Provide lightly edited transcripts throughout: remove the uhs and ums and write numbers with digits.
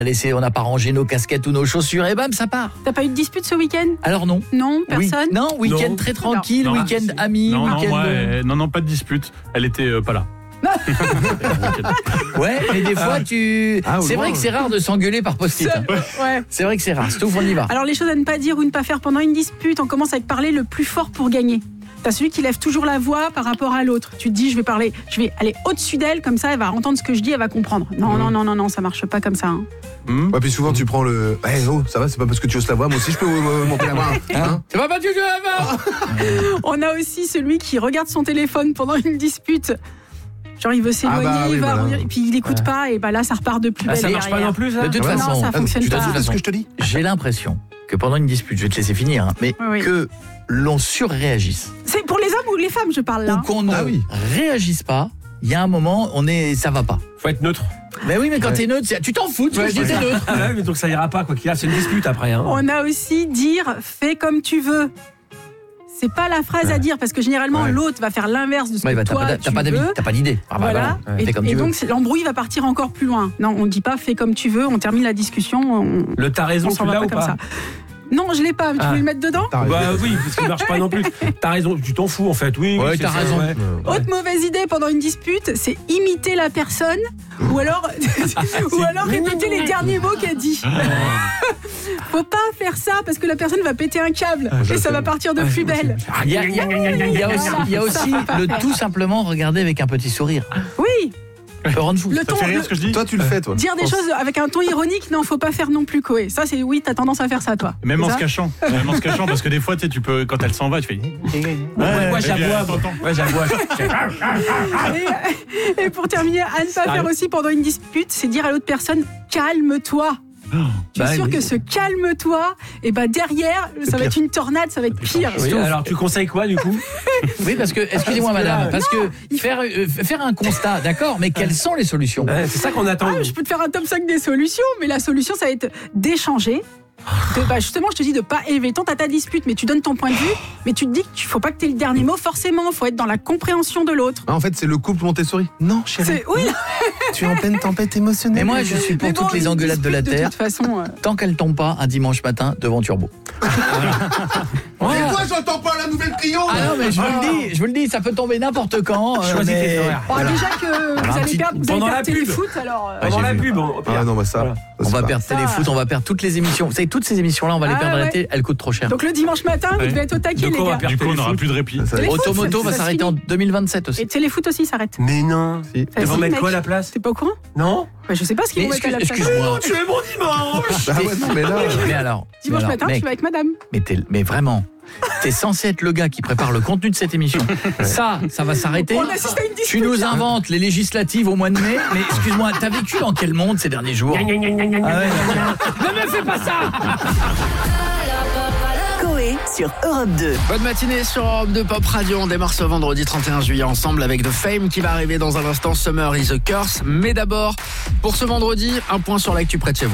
On n'a pas rangé nos casquettes ou nos chaussures et bam, ça part. T'as pas eu de dispute ce week-end ? Alors non. Non, personne ? Non, week-end très tranquille, Non. week-end amis, week-end... Non, pas de dispute. Elle était pas là. Ouais, mais des fois c'est vrai que c'est rare de s'engueuler par post-it. Ouais. C'est vrai que c'est rare. Stouff, on y va. Alors les choses à ne pas dire ou ne pas faire pendant une dispute, on commence avec parler le plus fort pour gagner. T'as celui qui lève toujours la voix par rapport à l'autre. Tu te dis, je vais aller au-dessus d'elle, comme ça, elle va entendre ce que je dis, elle va comprendre. Non, ça marche pas comme ça. Hein. Ouais, puis souvent tu prends le. Ça va, c'est pas parce que tu hausses la voix, moi aussi je peux monter la voix. Hein C'est pas battu que la voix. On a aussi celui qui regarde son téléphone pendant une dispute. Genre il veut s'éloigner, et puis il n'écoute pas, et là ça repart de plus belle. Ça marche pas non plus, ça ? De toute façon, ça fonctionne pas. C'est ce que je te dis. J'ai l'impression que pendant une dispute, je vais te laisser finir, mais que l'on surréagisse. C'est pour les hommes ou les femmes, je parle là. Ou qu'on ne réagisse pas, il y a un moment, ça va pas. Faut être neutre. Mais oui, mais quand t'es neutre, tu t'en fous, tu dis t'es neutre. Mais donc ça ira pas, quoi qu'il arrive, c'est une dispute après. Hein. On a aussi dire fais comme tu veux. C'est pas la phrase à dire parce que généralement l'autre va faire l'inverse de ce que toi tu veux. T'as pas d'idée. Voilà. Et donc l'embrouille va partir encore plus loin. Non, on dit pas fais comme tu veux, on termine la discussion. Le t'as raison, tu l'as ou pas ? Non, je l'ai pas. Tu veux le mettre dedans ? Bah oui, parce qu'il marche pas non plus. T'as raison, tu t'en fous en fait. Oui, t'as raison. Ouais. Autre mauvaise idée pendant une dispute, c'est imiter la personne ou alors répéter les derniers mots qu'elle dit. Faut pas faire ça parce que la personne va péter un câble et ça va partir de plus belle. Il y a aussi le tout simplement regarder avec un petit sourire. Oui. peut rendre fou. Ça fait rire ce que je dis. Toi, tu le fais, toi. Dire des choses avec un ton ironique, non, faut pas faire non plus, Koé. Ça, c'est oui, t'as tendance à faire ça, toi. Même en se cachant. Même en se cachant, parce que des fois, tu peux, quand elle s'en va, tu fais. Moi, j'aboie. Ouais, j'aboie. Et pour terminer, à ne pas faire aussi pendant une dispute, c'est dire à l'autre personne, calme-toi. Tu es sûr que ce calme-toi, et derrière, ça va être une tornade, ça va être pire. Oui, alors tu conseilles quoi du coup? Oui, parce que, excusez-moi madame, parce que faire un constat, d'accord, mais quelles sont les solutions? C'est ça qu'on attend. Je peux te faire un top 5 des solutions, mais la solution, ça va être d'échanger. Justement, je te dis de pas élever tant à ta dispute, mais tu donnes ton point de vue, mais tu te dis qu'il faut pas que tu aies le dernier mot, forcément, il faut être dans la compréhension de l'autre. En fait, c'est le couple Montessori. Non, chérie. Oui. Tu es en pleine tempête émotionnelle. Mais moi, je suis pour toutes les engueulades de la Terre, de toute façon, tant qu'elles tombent pas un dimanche matin devant Turbo. Et moi, j'entends pas la nouvelle Clio. Ah non, mais je vous le dis, ça peut tomber n'importe quand. Choisis tes horaires. Déjà que vous allez perdre Téléfoot, alors... Pendant la pub. Ah non, ça... On va perdre Téléfoot, on va perdre toutes les émissions. Vous savez, toutes ces émissions-là, on va les perdre à la télé, elles coûtent trop cher. Donc le dimanche matin, vous devez être au taquet, les gars. Du coup, on n'aura plus de répit. Automoto va s'arrêter en 2027 aussi. Et Téléfoot aussi s'arrête. Mais non. Ils vont mettre quoi à la place? T'es pas au courant? Non. Je sais pas ce qu'ils vont mettre à la place. Excuse-moi. Tu es mon dimanche. Ah ouais, non, mais là... Mais alors... Dimanche matin, tu vas avec madame. Mais vraiment... T'es censé être le gars qui prépare le contenu de cette émission. Ça va s'arrêter. On assiste à une dispute. Tu nous inventes les législatives au mois de mai. Mais excuse-moi, t'as vécu dans quel monde ces derniers jours? Ne me fais pas ça. Koé sur Europe 2. Bonne matinée sur Europe 2 Pop Radio. On démarre ce vendredi 31 juillet ensemble avec The Fame qui va arriver dans un instant. Summer is a Curse. Mais d'abord, pour ce vendredi, un point sur l'actu près de chez vous.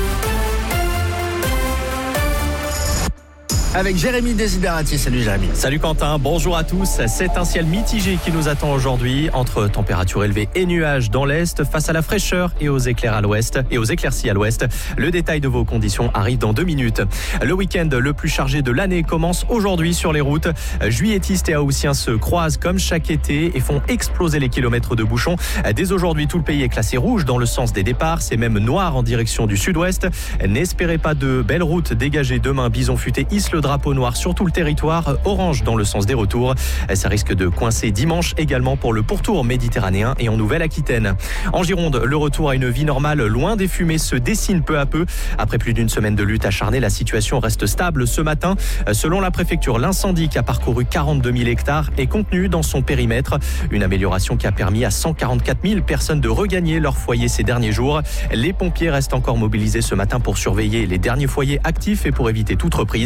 Avec Jérémy Desiderati. Salut Jérémy. Salut Quentin, bonjour à tous. C'est un ciel mitigé qui nous attend aujourd'hui, entre températures élevées et nuages dans l'est, face à la fraîcheur et aux éclairs à l'ouest, et aux éclaircies à l'ouest. Le détail de vos conditions arrive dans 2 minutes. Le week-end le plus chargé de l'année commence aujourd'hui sur les routes. Juilletistes et haussiens se croisent comme chaque été et font exploser les kilomètres de bouchons. Dès aujourd'hui, tout le pays est classé rouge dans le sens des départs. C'est même noir en direction du sud-ouest. N'espérez pas de belles routes dégagées demain. Bison futé hisse le drapeau noir sur tout le territoire, orange dans le sens des retours. Ça risque de coincer dimanche également pour le pourtour méditerranéen et en Nouvelle-Aquitaine. En Gironde, le retour à une vie normale loin des fumées se dessine peu à peu. Après plus d'une semaine de lutte acharnée, la situation reste stable ce matin. Selon la préfecture, l'incendie qui a parcouru 42 000 hectares est contenu dans son périmètre. Une amélioration qui a permis à 144 000 personnes de regagner leur foyer ces derniers jours. Les pompiers restent encore mobilisés ce matin pour surveiller les derniers foyers actifs et pour éviter toute reprise.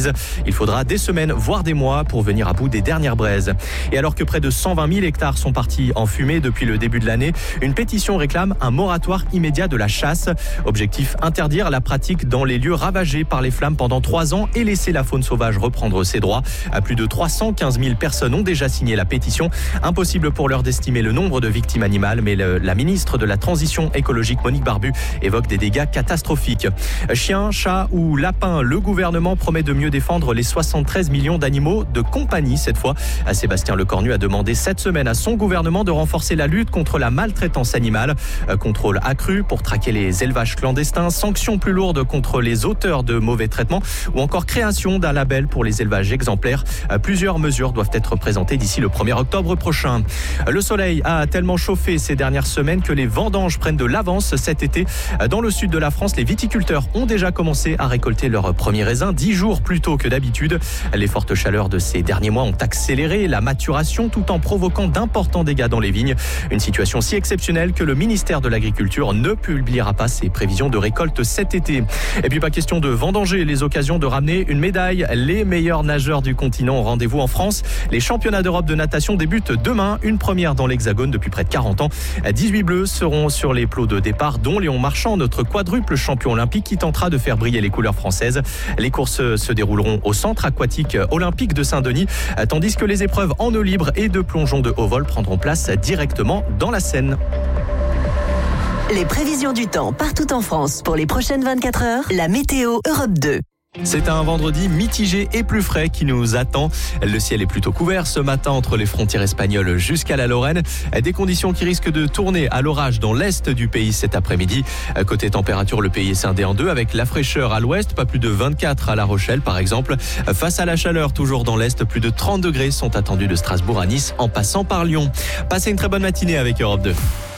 Il faudra des semaines, voire des mois pour venir à bout des dernières braises. Et alors que près de 120 000 hectares sont partis en fumée depuis le début de l'année, une pétition réclame un moratoire immédiat de la chasse. Objectif, interdire la pratique dans les lieux ravagés par les flammes pendant 3 ans et laisser la faune sauvage reprendre ses droits. À plus de 315 000 personnes ont déjà signé la pétition. Impossible pour l'heure d'estimer le nombre de victimes animales, mais la ministre de la Transition écologique, Monique Barbu, évoque des dégâts catastrophiques. Chiens, chats ou lapins, le gouvernement promet de mieux défendre les 73 millions d'animaux de compagnie cette fois. Sébastien Lecornu a demandé cette semaine à son gouvernement de renforcer la lutte contre la maltraitance animale. Contrôle accru pour traquer les élevages clandestins, sanctions plus lourdes contre les auteurs de mauvais traitements ou encore création d'un label pour les élevages exemplaires. Plusieurs mesures doivent être présentées d'ici le 1er octobre prochain. Le soleil a tellement chauffé ces dernières semaines que les vendanges prennent de l'avance cet été. Dans le sud de la France, les viticulteurs ont déjà commencé à récolter leurs premiers raisins 10 jours plus tôt que d'habitude. Les fortes chaleurs de ces derniers mois ont accéléré la maturation tout en provoquant d'importants dégâts dans les vignes. Une situation si exceptionnelle que le ministère de l'Agriculture ne publiera pas ses prévisions de récolte cet été. Et puis pas question de vendanger les occasions de ramener une médaille. Les meilleurs nageurs du continent ont rendez-vous en France. Les championnats d'Europe de natation débutent demain, une première dans l'Hexagone depuis près de 40 ans. 18 bleus seront sur les plots de départ, dont Léon Marchand, notre quadruple champion olympique qui tentera de faire briller les couleurs françaises. Les courses se dérouleront au centre aquatique olympique de Saint-Denis, tandis que les épreuves en eau libre et de plongeon de haut vol prendront place directement dans la Seine. Les prévisions du temps partout en France pour les prochaines 24 heures. La météo Europe 2. C'est un vendredi mitigé et plus frais qui nous attend. Le ciel est plutôt couvert ce matin entre les frontières espagnoles jusqu'à la Lorraine. Des conditions qui risquent de tourner à l'orage dans l'est du pays cet après-midi. Côté température, le pays est scindé en deux avec la fraîcheur à l'ouest, pas plus de 24 à La Rochelle par exemple. Face à la chaleur, toujours dans l'est, plus de 30 degrés sont attendus de Strasbourg à Nice en passant par Lyon. Passez une très bonne matinée avec Europe 2.